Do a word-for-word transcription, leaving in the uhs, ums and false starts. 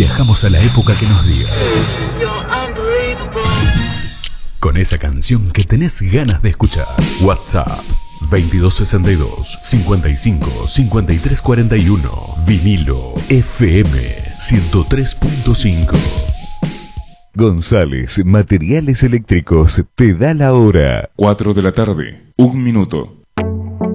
Viajamos a la época que nos digas. Con esa canción que tenés ganas de escuchar. WhatsApp veintidós sesenta y dos, cincuenta y cinco, cincuenta y tres cuarenta y uno. Vinilo F M ciento tres punto cinco. González Materiales Eléctricos te da la hora. cuatro de la tarde, un minuto.